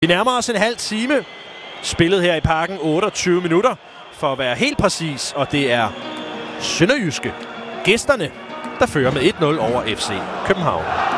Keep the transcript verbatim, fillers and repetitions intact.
Vi nærmer os en halv time. Spillet her i Parken otteogtyve minutter, for at være helt præcis. Og det er Sønderjyske, gæsterne, der fører med et nul over F C København.